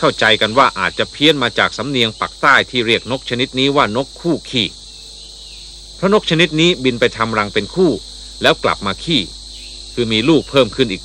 เข้าใจกันว่าอาจจะเพี้ยนมาจากสำเนียงปักใต้ที่เรียกนกชนิดนี้ว่านกคู่ขี้เพราะนกชนิดนี้บินไปทำรังเป็นคู่แล้วกลับมาขี้คือมีลูกเพิ่มขึ้นอีก